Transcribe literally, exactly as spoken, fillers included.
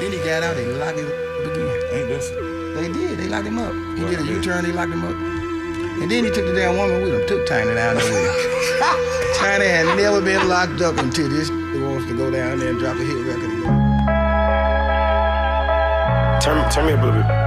Then he got out, they locked him up again. Ain't this? They did, they locked him up. He Well, did a yeah. U-turn, they locked him up. And then he took the damn woman with him, took Tiny down there with him. Tiny had never been locked up until this wants to go down there and drop a hit record and go. Turn, turn me up a little bit.